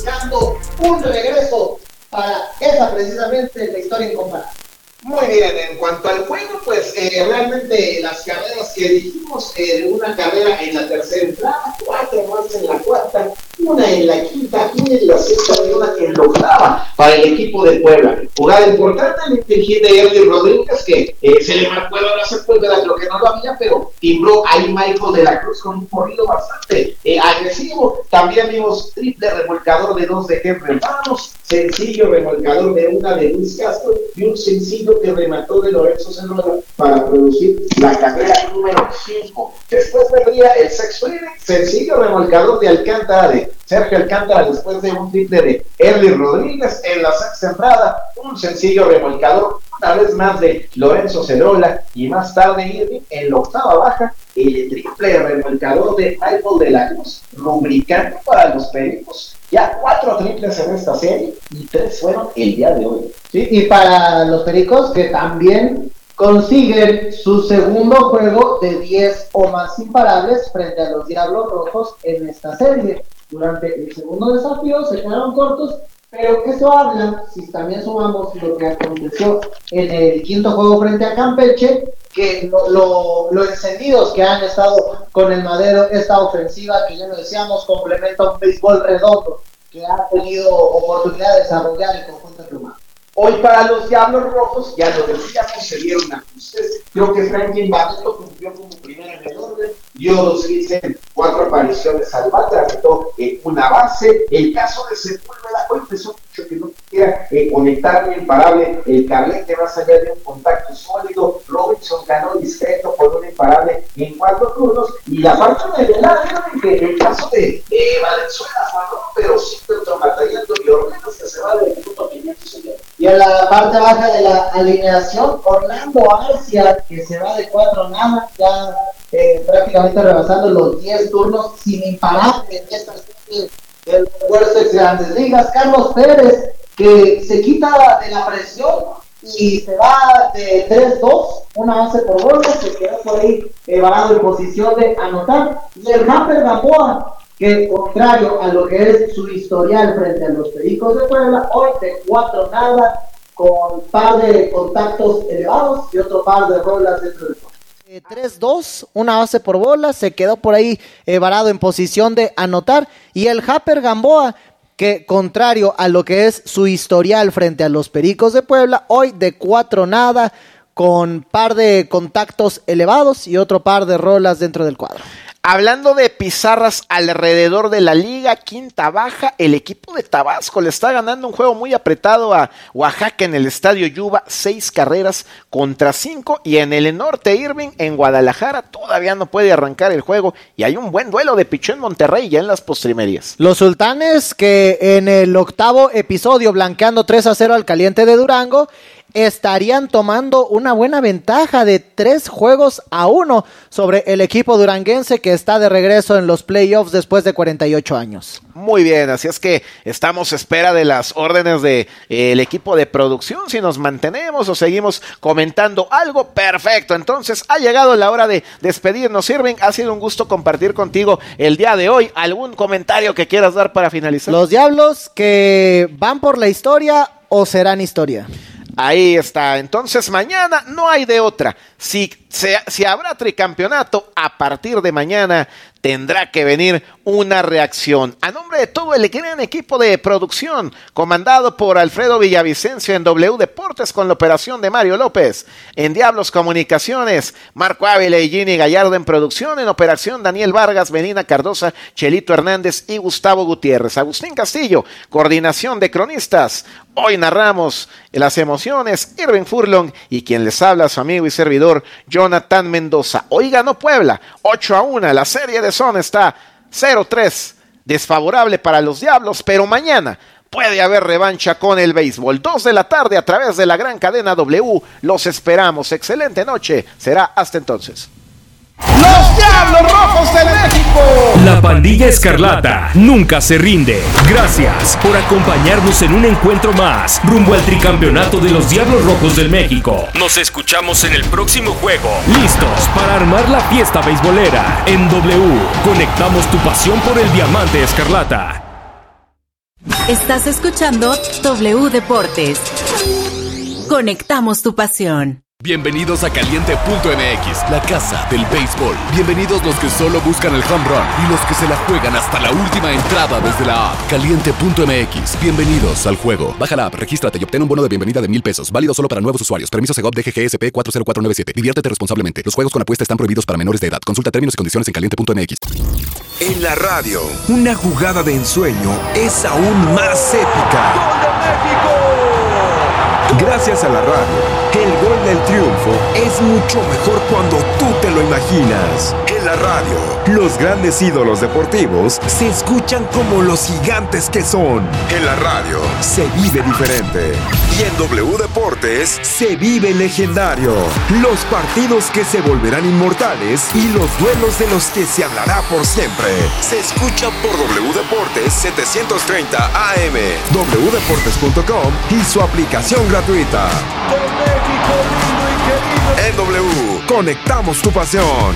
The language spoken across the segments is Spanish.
buscando un regreso para esa precisamente la historia incomparable. Muy bien, en cuanto al juego, pues realmente las carreras que dijimos, una carrera en la tercera entrada, 4 más en la cuarta, una en la quinta, una en la sexta y una en la octava para el equipo de Puebla. Jugada importante en el dirigir de Erly Rodríguez, que se le marcó el abrazo a Puebla, creo que no lo había, pero timbró ahí Michael de la Cruz con un corrido bastante agresivo. También vimos triple remolcador de 2 de Henry Ramos, sencillo remolcador de 1 de Luis Castro y un sencillo que remató de Lorenzo Senora para producir la carrera número 5. Después vendría el sexto inning, sencillo remolcador de Alcántara, de Sergio Alcántara, después de un triple de Erly Rodríguez. En la sexta entrada, un sencillo remolcador una vez más de Lorenzo Cerola, y más tarde Irving en la octava baja, el triple remolcador de Michael de la Cruz, rubricante para los Pericos. Ya 4 triples en esta serie y 3 fueron el día de hoy. Sí, y para los Pericos, que también consiguen su segundo juego de 10 o más imparables frente a los Diablos Rojos en esta serie. Durante el segundo desafío se quedaron cortos, pero eso habla, si también sumamos lo que aconteció en el quinto juego frente a Campeche, que lo encendidos que han estado con el Madero, esta ofensiva que ya lo decíamos, complementa un béisbol redondo que ha tenido oportunidad de desarrollar el conjunto rumano. Hoy para los Diablos Rojos, ya lo decíamos, se dieron ajustes. Creo que Franklin Barreto cumplió como primera en el orden, dio 2 hits en 4 apariciones al bate, anotó una base. El caso de Sepúlveda, hoy empezó mucho que no quisiera conectar un imparable, el Carlete más allá de un contacto sólido. Robinson ganó discreto por un imparable en 4 turnos, y la parte de velada era que el caso de Valenzuela Juan, pero siempre batallando y Ormenos, que se va del punto 500. Y en la parte baja de la alineación, Orlando Arcia, que se va de 4 nada, ya prácticamente rebasando los 10 turnos sin imparable en esta serie del refuerzo de Grandes Ligas. Carlos Pérez, que se quita de la presión y se va de 3-2, una base por bola, se queda por ahí varado en posición de anotar. Y el Hamper Gamboa, que contrario a lo que es su historial frente a los Pericos de Puebla, hoy de 4 nada, con par de contactos elevados y otro par de rolas dentro del campo. 3-2, una base por bola, se quedó por ahí varado en posición de anotar. Y el Hamper Gamboa, que contrario a lo que es su historial frente a los Pericos de Puebla, hoy de 4 nada, con par de contactos elevados y otro par de rolas dentro del cuadro. Hablando de pizarras alrededor de la liga, quinta baja, el equipo de Tabasco le está ganando un juego muy apretado a Oaxaca en el Estadio Yuba, 6 carreras contra 5, y en el norte Irving, en Guadalajara, todavía no puede arrancar el juego, y hay un buen duelo de pichón en Monterrey ya en las postrimerías. Los Sultanes, que en el octavo episodio, blanqueando 3-0 al Caliente de Durango, estarían tomando una buena ventaja de 3-1 sobre el equipo duranguense, que está de regreso en los playoffs después de 48 años. Muy bien, así es que estamos a espera de las órdenes de el equipo de producción, si nos mantenemos o seguimos comentando algo. Perfecto, entonces ha llegado la hora de despedirnos. Irving, ha sido un gusto compartir contigo el día de hoy. ¿Algún comentario que quieras dar para finalizar? Los Diablos, que van por la historia o serán historia. Ahí está, entonces mañana no hay de otra. Si habrá tricampeonato, a partir de mañana tendrá que venir una reacción. A nombre de todo el gran equipo de producción, comandado por Alfredo Villavicencio en W Deportes, con la operación de Mario López, en Diablos Comunicaciones, Marco Ávila y Gini Gallardo en producción, en operación Daniel Vargas, Benina Cardosa, Chelito Hernández y Gustavo Gutiérrez. Agustín Castillo, coordinación de cronistas. Hoy narramos las emociones, Irving Furlong, y quien les habla, su amigo y servidor, Jonathan Mendoza. Hoy ganó Puebla, 8-1, la serie de zona está 0-3, desfavorable para los Diablos, pero mañana puede haber revancha con el béisbol. 2 de la tarde a través de la gran cadena W, los esperamos. Excelente noche, será hasta entonces. ¡Los Diablos Rojos de México! La pandilla escarlata nunca se rinde. Gracias por acompañarnos en un encuentro más rumbo al tricampeonato de los Diablos Rojos del México. Nos escuchamos en el próximo juego. Listos para armar la fiesta beisbolera. En W, conectamos tu pasión por el diamante escarlata. Estás escuchando W Deportes. Conectamos tu pasión. Bienvenidos a Caliente.mx, la casa del béisbol. Bienvenidos los que solo buscan el home run y los que se la juegan hasta la última entrada desde la app. Caliente.mx, bienvenidos al juego. Baja la app, regístrate y obtén un bono de bienvenida de $1,000. Válido solo para nuevos usuarios. Permiso Segov DGGSP 40497. Diviértete responsablemente. Los juegos con apuesta están prohibidos para menores de edad. Consulta términos y condiciones en Caliente.mx. En la radio, una jugada de ensueño es aún más épica. ¡Gol de México! Gracias a la radio, el gol del triunfo es mucho mejor cuando tú te lo imaginas. En la radio, los grandes ídolos deportivos se escuchan como los gigantes que son. En la radio, se vive diferente. Y en W Deportes, se vive legendario. Los partidos que se volverán inmortales y los duelos de los que se hablará por siempre. Se escuchan por W Deportes 730 AM, wdeportes.com y su aplicación gratuita. En W, conectamos tu pasión.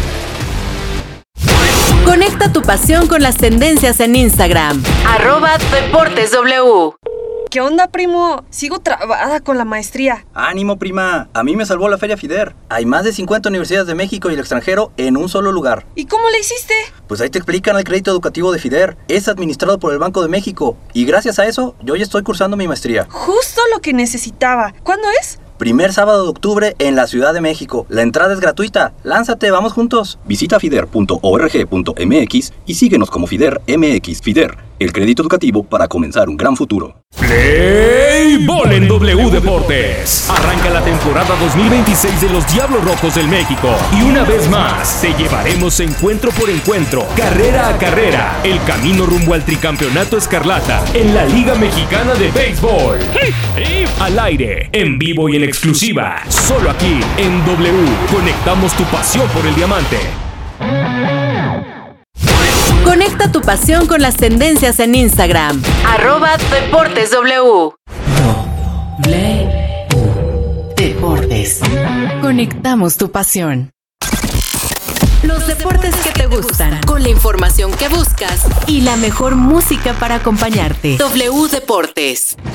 Conecta tu pasión con las tendencias en Instagram. @DeportesW. ¿Qué onda, primo? Sigo trabada con la maestría. ¡Ánimo, prima! A mí me salvó la Feria FIDER. Hay más de 50 universidades de México y el extranjero en un solo lugar. ¿Y cómo le hiciste? Pues ahí te explican el crédito educativo de FIDER. Es administrado por el Banco de México. Y gracias a eso, yo ya estoy cursando mi maestría. Justo lo que necesitaba. ¿Cuándo es? Primer sábado de octubre en la Ciudad de México. La entrada es gratuita. Lánzate, vamos juntos. Visita fider.org.mx y síguenos como FIDER MX. FIDER, el crédito educativo para comenzar un gran futuro. Play Ball en W Deportes. Arranca la temporada 2026 de los Diablos Rojos del México. Y una vez más, te llevaremos encuentro por encuentro, carrera a carrera, el camino rumbo al tricampeonato escarlata en la Liga Mexicana de Béisbol. Al aire, en vivo y en exclusiva, solo aquí en W. Conectamos tu pasión por el diamante. Conecta tu pasión con las tendencias en Instagram. @DeportesW. Deportes. Conectamos tu pasión. Los deportes que te gustan, con la información que buscas y la mejor música para acompañarte. W Deportes.